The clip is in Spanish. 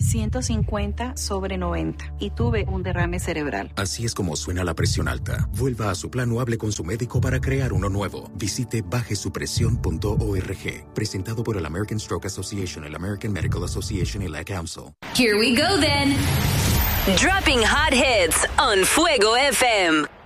150/90 y tuve un derrame cerebral. Así es como suena la presión alta. Vuelva a su plan o hable con su médico para crear uno nuevo. Visite bajesupresión.org. Presentado por el American Stroke Association, el American Medical Association y la Council. Here we go then. Dropping hot hits on Fuego FM.